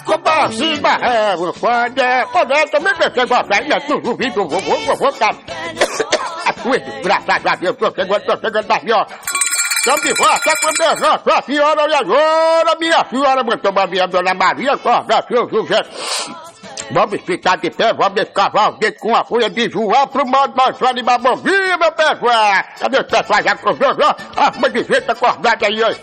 churrasco pra cima, quando é poder também você gosta ainda do vídeo, vou tá. Graças a Deus, tô chegando aqui, ó. Estamos de volta com Deus, nossa senhora, e agora, minha senhora, muito bem, dona Maria, acorda, seu José. Vamos ficar de pé, vamos escavar o dedo com a folha de João pro modo mais animar bom dia, meu pessoal. Cadê os pessoal já com os dois, ó? Ah, mas de jeito acordado aí, ó.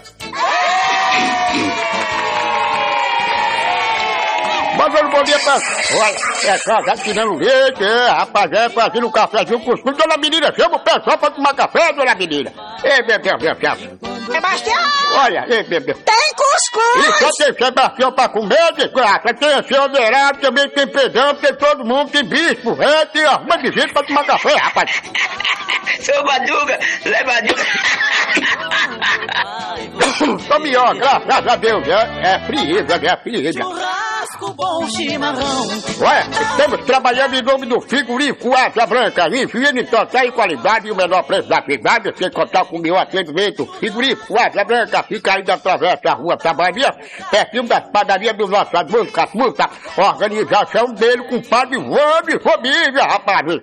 Mandando bom dia pra... Olha, é casa tirando leite, rapaz, fazendo um cafezinho com cuscuz. Dona menina, chama o pessoal pra tomar café, dona menina. Ei, meu Deus. Sebastião! Olha, ei, meu Deus. Tem cuscuz! E só tem Sebastião pra comer, de graça. Tem seu Verado, também tem Pedrão, tem todo mundo, tem bispo. Tem arruma de gente pra tomar café, rapaz. Seu Baduga, Zé Baduga. Tô melhor, graças a Deus. É frieza. Churrasco, bom chimarrão. Olha, estamos trabalhando em nome do frigorífico Asa Branca. Higiene total e qualidade e o menor preço da cidade, sem contar com o meu atendimento. Frigorífico Asa Branca fica aí da travessa da rua Trabalhia, pertinho das padarias do nosso Advogado Casmuta. Organização dele com o padre Vande Família, rapaz.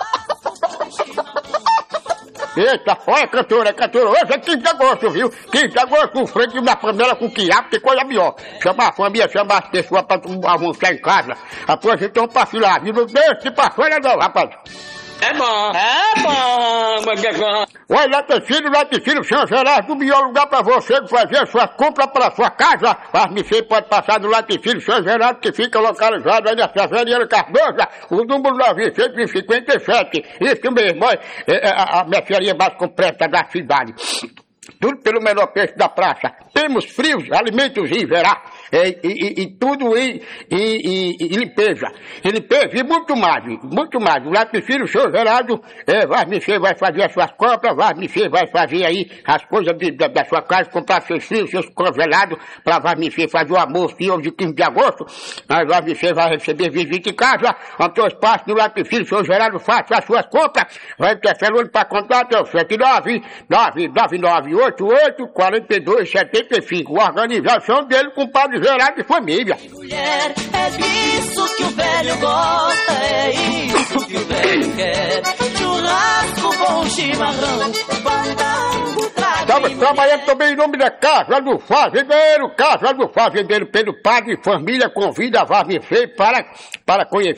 Eita, olha, cantora, hoje é 15 de agosto, viu? 15 de agosto, frente na panela com quiabo, que coisa melhor. Chama a família, chama as pessoas pra almoçar em casa. Após então, passe lá, viu? Não deixe de pra fora não, rapaz. É bom, mas é bom. Olha, Laticínio, São Gerardo, o melhor lugar pra você fazer a sua compra para sua casa. Você pode passar no Laticínio, São Gerardo, que fica localizado aí na Severiana Cardoso, o número 957. Isso mesmo, olha, a mercearia mais completa da cidade. Tudo pelo menor preço da praça. Temos frios, alimentos em verá. E tudo em limpeza. E limpeza e muito mais. O Laticínio, São Gerardo, você vai fazer as suas compras, você vai fazer aí as coisas da sua casa, comprar seus frios, seus congelados, pra você fazer o almoço de hoje, 15 de agosto. Mas você vai receber visita em casa, ao teu espaço no Laticínio, São Gerardo, faça as suas compras. Vai ter telefone para contato, é o 79-998-4275. Organização dele com o padre Gerardo e família. Mulher, é disso que o velho gosta, é isso que o velho quer. Churrasco, bom chimarrão, fandango, trago. Estamos trabalhando também em nome da Casa do Fazendeiro. Casa do Fazendeiro, pelo padre e família, convida a você para conhecer